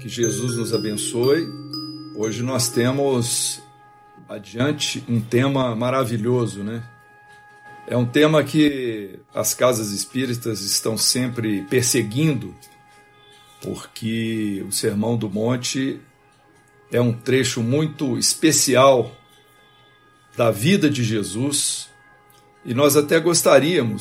Que Jesus nos abençoe. Hoje nós temos adiante um tema maravilhoso, né? É um tema que as casas espíritas estão sempre perseguindo, porque o Sermão do Monte é um trecho muito especial da vida de Jesus e nós até gostaríamos